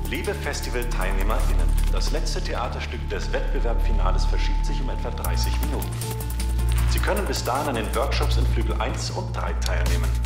Liebe FestivalteilnehmerInnen, das letzte Theaterstück des Wettbewerbfinales verschiebt sich um etwa 30 Minuten. Sie können bis dahin an den Workshops in Flügel 1 und 3 teilnehmen.